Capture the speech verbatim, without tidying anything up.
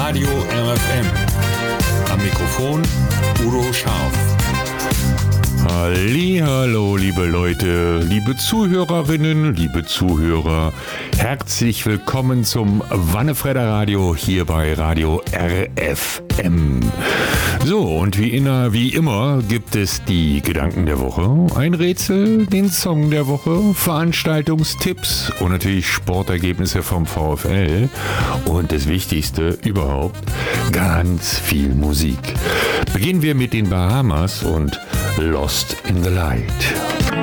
Radio R F M. Am Mikrofon Udo Scharf. Hallihallo, liebe Leute, liebe Zuhörerinnen, liebe Zuhörer. Herzlich willkommen zum Wannefredder Radio hier bei Radio R F M. So, und wie, inner, wie immer gibt es die Gedanken der Woche, ein Rätsel, den Song der Woche, Veranstaltungstipps und natürlich Sportergebnisse vom VfL und das Wichtigste überhaupt, ganz viel Musik. Beginnen wir mit den Bahamas und Lost in the Light.